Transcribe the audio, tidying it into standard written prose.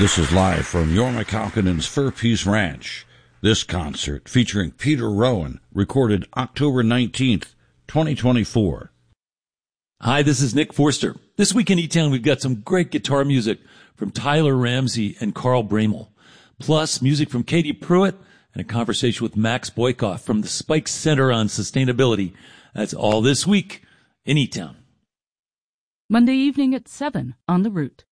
This is live from Jorma Kaukonen's Fur Peace Ranch. This concert, featuring Peter Rowan, recorded October 19th, 2024. Hi, this is Nick Forster. This week in E-Town, we've got some great guitar music from Tyler Ramsey and Carl Bramel, plus music from Katie Pruitt and a conversation with Max Boykoff from the Spike Center on Sustainability. That's all this week in E-Town. Monday evening at 7 on The Root.